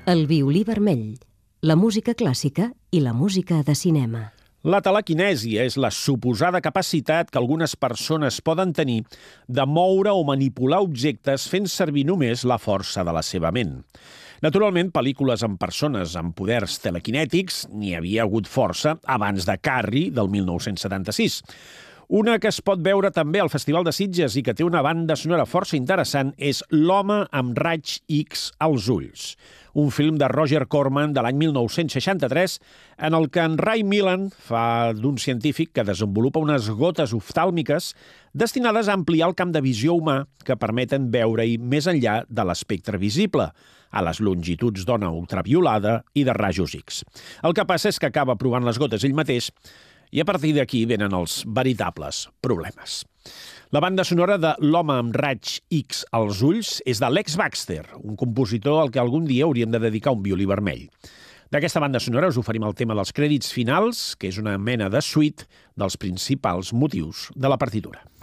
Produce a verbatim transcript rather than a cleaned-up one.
El violí vermell, la música clàssica i la música de cinema. La telequinèsia és la suposada capacitat que algunes persones poden tenir de moure o manipular objectes fent servir només la força de la seva ment. Naturalment, pel·lícules amb persones amb poders telequinètics n'hi havia hagut força abans de Carrie, del mil nou-cents setanta-sis. Una que es pot veure també al Festival de Sitges i que té una banda sonora força interessant és L'home amb raig X als ulls, un film de Roger Corman de l'any mil nou-cents seixanta-tres en el que en Ray Milland fa d'un científic que desenvolupa unes gotes oftàlmiques destinades a ampliar el camp de visió humà que permeten veure-hi més enllà de l'espectre visible, a les longituds d'ona ultraviolada i de rajos X. El que passa és que acaba provant les gotes ell mateix i a partir d'aquí venen els veritables problemes. La banda sonora de L'home amb raig X als ulls és de Lex Baxter, un compositor al que algun dia hauríem de dedicar un violí vermell. D'aquesta banda sonora us oferim el tema dels crèdits finals, que és una mena de suite dels principals motius de la partitura.